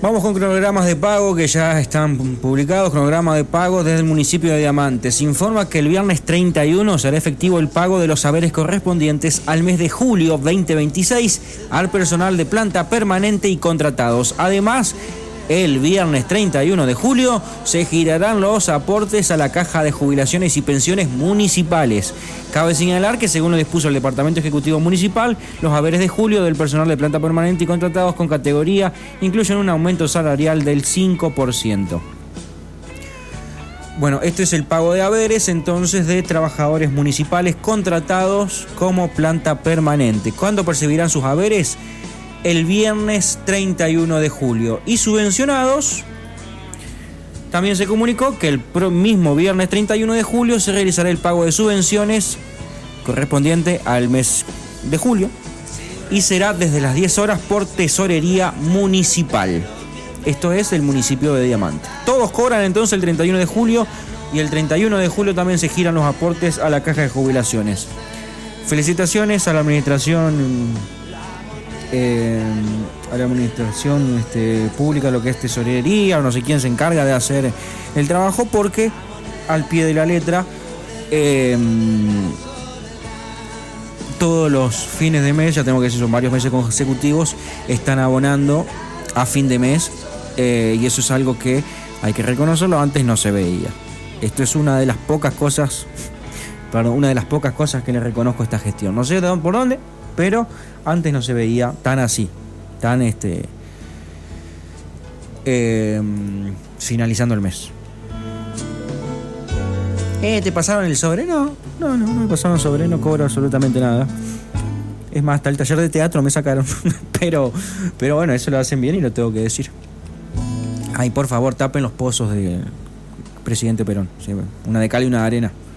Vamos con cronogramas de pago que ya están publicados. Cronograma de pago desde el municipio de Diamante. Se informa que el viernes 31 será efectivo el pago de los haberes correspondientes al mes de julio 2026 al personal de planta permanente y contratados. Además, el viernes 31 de julio se girarán los aportes a la Caja de Jubilaciones y Pensiones Municipales. Cabe señalar que, según lo dispuso el Departamento Ejecutivo Municipal, los haberes de julio del personal de planta permanente y contratados con categoría incluyen un aumento salarial del 5%. Bueno, este es el pago de haberes entonces de trabajadores municipales contratados como planta permanente. ¿Cuándo percibirán sus haberes? El viernes 31 de julio. Y subvencionados, también se comunicó que el mismo viernes 31 de julio se realizará el pago de subvenciones correspondiente al mes de julio y será desde las 10 horas por tesorería municipal. Esto es el municipio de Diamante. Todos cobran entonces el 31 de julio y el 31 de julio también se giran los aportes a la Caja de Jubilaciones. Felicitaciones a la administración pública, lo que es tesorería o no sé quién se encarga de hacer el trabajo, porque al pie de la letra todos los fines de mes, ya tengo que decir, son varios meses consecutivos, están abonando a fin de mes, y eso es algo que hay que reconocerlo, antes no se veía. Esto es una de las pocas cosas que le reconozco a esta gestión. No sé por dónde, pero antes no se veía tan así, tan finalizando el mes. ¿Te pasaron el sobre? No me pasaron el sobre, no cobro absolutamente nada. Es más, hasta el taller de teatro me sacaron. pero bueno, eso lo hacen bien y lo tengo que decir. Ay, por favor, tapen los pozos de presidente Perón. Sí, una de cal y una de arena.